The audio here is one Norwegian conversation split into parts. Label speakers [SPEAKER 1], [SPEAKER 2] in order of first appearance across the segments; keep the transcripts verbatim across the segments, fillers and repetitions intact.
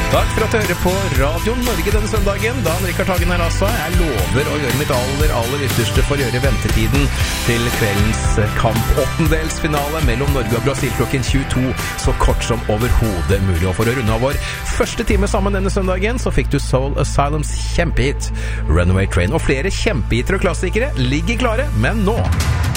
[SPEAKER 1] Takk for at du hører på Radio Norge denne søndagen. Dan Rikard Hagen her altså. Jeg lover å gjøre mitt aller, aller ytterste for å gjøre ventetiden til kveldens kamp. Åttendelsfinale mellom Norge og Brasil klokken tjueto så kort som overhodet mulig. Og for å runde av vår første time sammen denne søndagen, så fikk du Soul Asylums kjempehit Runaway Train. Og flere kjempehiter og klassikere ligger klare, men nå...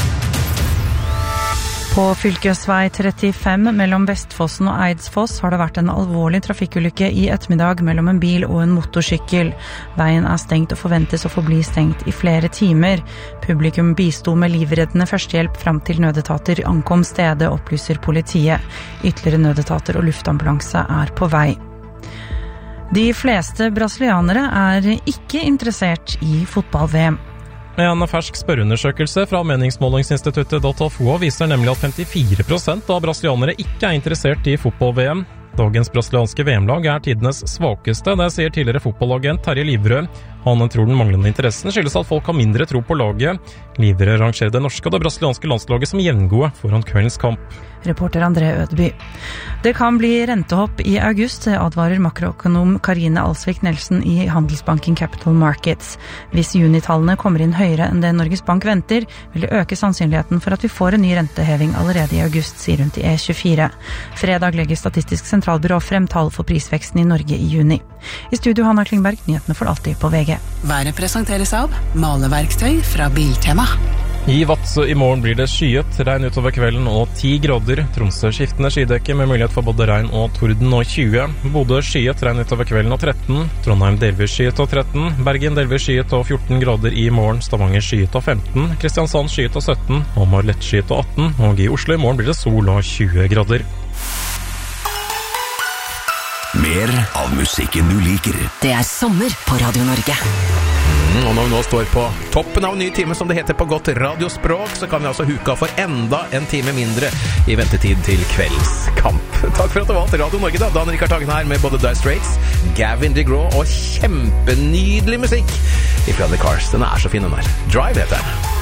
[SPEAKER 2] På fylkesvei trettifem mellom Vestfossen og Eidsfoss har det vært en alvorlig trafikkulykke i ettermiddag mellom en bil og en motorsykkel. Veien er stengt og forventes å forbli stengt i flere timer. Publikum bisto med livreddende førstehjelp fram til nødetater ankom stedet, opplyser politiet. Ytterligere nødetater og luftambulanse er på vei. De fleste brasilianere er ikke interessert i fotball-V M.
[SPEAKER 3] En fersk spørreundersøkelse fra meningsmålingsinstituttet .fo viser nemlig at femtifire prosent av brasilianere ikke er interessert i fotball-V M. Dagens brasilianske V M-lag er tidenes svakeste, det sier tidligere fotballagent Terje Livrød. Han tror den manglende interessen skyldes at folk har mindre tro på laget. Livrød rangerer det norske og det brasilianske landslaget som jevngode foran kveldens kamp.
[SPEAKER 2] Reporter André Ødeby. Det kan bli rentehopp i august, advarer makroøkonom Karine Alsvik Nelson i Handelsbanken Capital Markets. Hvis junitallene kommer inn høyere enn det Norges Bank venter, vil det øke sannsynligheten for at vi får en ny renteheving allerede i august, sier hun til E tjuefire. Fredag legger Statistisk sentralbyrå frem tall for prisveksten i Norge i juni. I studio Hanna Klingberg, nyhetene for alltid på V G.
[SPEAKER 4] Været presenteres av maleverktøy fra Biltema.
[SPEAKER 3] I Vadsø i morgen blir det skyet, regn utover kvelden og ti grader. Tromsø skiftende skydekke med mulighet for både regn og torden og tjue. Bodø skyet, regn utover kvelden og tretten. Trondheim delvis skyet og tretten. Bergen delvis skyet og fjorten grader i morgen. Stavanger skyet og femten. Kristiansand skyet og sytten. Hamar lett skyet og atten. Og i Oslo i morgen blir det sol og tjue grader.
[SPEAKER 5] Mer av musikken du liker.
[SPEAKER 4] Det er sommer på Radio Norge.
[SPEAKER 1] Mm, og når vi nå står på toppen av en ny time, som det heter på godt radiospråk, så kan vi altså huka for enda en time mindre i ventetid til kveldens kamp. Takk for at du valgte Radio Norge da. Dan Rikard Hagen her med både Dire Straits, Gavin DeGraw og kjempenydelig musikk fra The Cars. Den er så fin den der. Drive heter den.